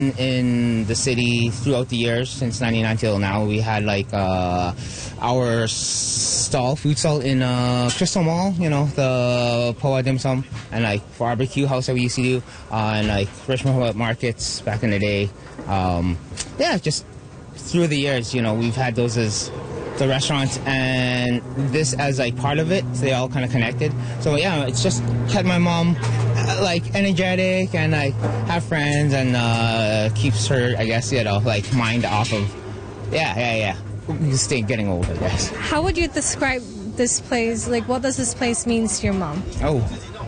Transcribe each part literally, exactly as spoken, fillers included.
In, in the city throughout the years since ninety-nine till now, we had like uh, our stall, food stall in uh, Crystal Mall, you know, the Poa Dim Sum, and like barbecue house that we used to do, uh, and like Richmond markets back in the day. Um, yeah, just through the years, you know, we've had those as the restaurants and this as like part of it, so they all kind of connected. So yeah, it's just kept my mom uh, like energetic and like have friends and uh, keeps her, I guess, you know, like mind off of, yeah, yeah, yeah, stay getting old, I guess. How would you describe this place? Like, what does this place mean to your mom? Oh,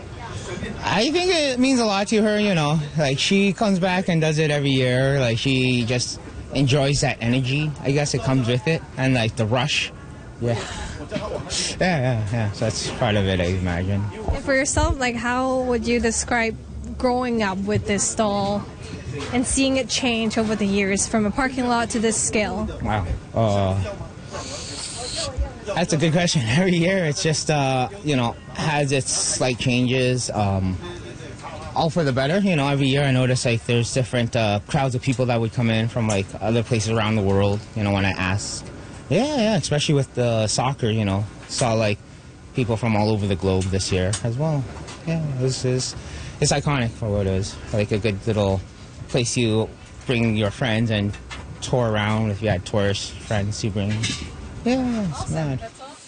I think it means a lot to her, you know, like she comes back and does it every year, like she just enjoys that energy, I guess it comes with it, and like the rush. Yeah. Yeah, yeah, yeah. So that's part of it, I imagine. And for yourself, like, how would you describe growing up with this stall and seeing it change over the years from a parking lot to this scale? Wow. Uh, that's a good question. Every year it's just, uh, you know, has its slight changes. Um, all for the better, you know. Every year I notice like there's different uh, crowds of people that would come in from like other places around the world, you know, when I ask. Yeah, yeah, especially with the soccer, you know. Saw like people from all over the globe this year as well. Yeah, this is it's iconic for what it is. Like a good little place you bring your friends and tour around if you had tourist friends you bring. Yeah, it's mad.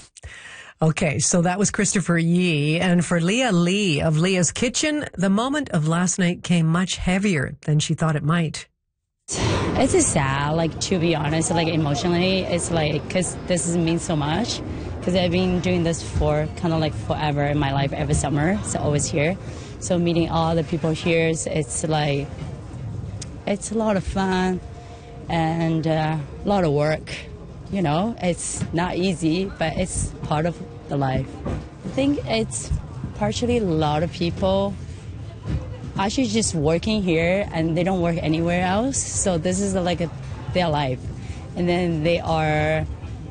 Okay, so that was Christopher Yee. And for Leah Lee of Leah's Kitchen, the moment of last night came much heavier than she thought it might. It's just sad, like, to be honest, like, emotionally, it's like, because this means so much, because I've been doing this for kind of like forever in my life, every summer, so always here. So meeting all the people here, it's like, it's a lot of fun and uh, a lot of work. You know, it's not easy, but it's part of the life. I think it's partially a lot of people actually just working here and they don't work anywhere else. So this is like a, their life. And then they are,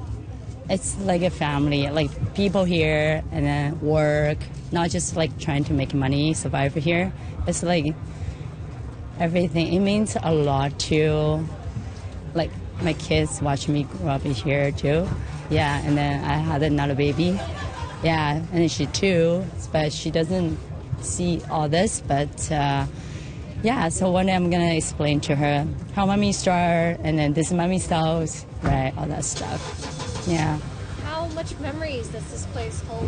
it's like a family, like people here and then work, not just like trying to make money, survive here. It's like everything. It means a lot to, like, my kids watch me grow up here too. Yeah, and then I had another baby. Yeah, and she too, but she doesn't see all this. But uh, yeah, so one day I'm gonna explain to her how mommy started, and then this is mommy's house, right? All that stuff. Yeah. How much memories does this place hold?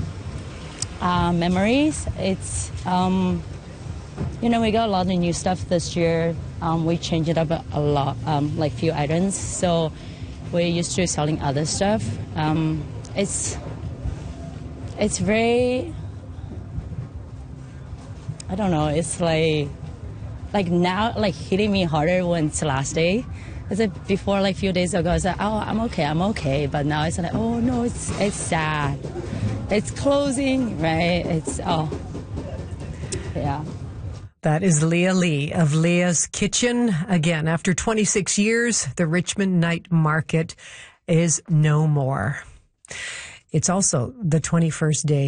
Uh, memories. It's um, you know, we got a lot of new stuff this year. Um, we changed it up a, a lot, um, like few items. So we're used to selling other stuff. Um, it's it's very, I don't know. It's like like now, like hitting me harder when it's the last day. It's like before, like few days ago, I was like, oh, I'm okay, I'm okay. But now it's like, oh no, it's it's sad. It's closing, right? It's oh, yeah. That is Leah Lee of Leah's Kitchen. Again, after twenty-six years, the Richmond Night Market is no more. It's also the twenty-first day